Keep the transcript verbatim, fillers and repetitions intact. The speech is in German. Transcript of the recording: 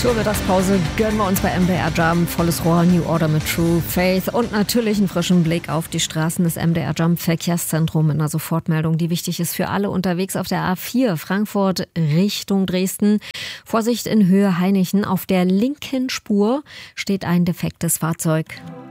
Zur Mittagspause gönnen wir uns bei M D R Jump volles Rohr, New Order mit True Faith und natürlich einen frischen Blick auf die Straßen des M D R Jump Verkehrszentrum mit einer Sofortmeldung, die wichtig ist für alle unterwegs auf der A vier Frankfurt Richtung Dresden. Vorsicht in Höhe Hainichen, auf der linken Spur steht ein defektes Fahrzeug.